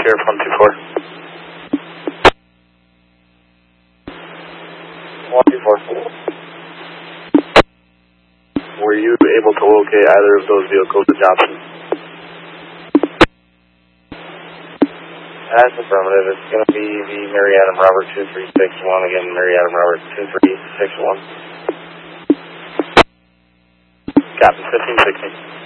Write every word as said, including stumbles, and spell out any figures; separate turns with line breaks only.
Sheriff one two four. one two four. Were you able to locate either of those vehicles at Johnson? That's affirmative. It's going to be the Mary Adam Robert two three six one. Again, Mary Adam Robert two three six one. Captain fifteen sixty.